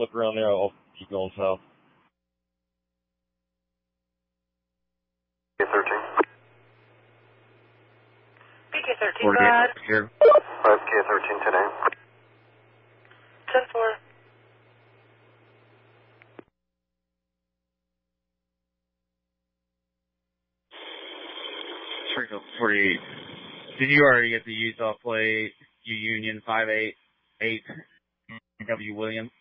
flip around there. I'll keep going south. K13. BK13, bad. Here. 5K13 today. 10-4. Springfield 48. Did you already get the Utah plate? U Union 588 W Williams?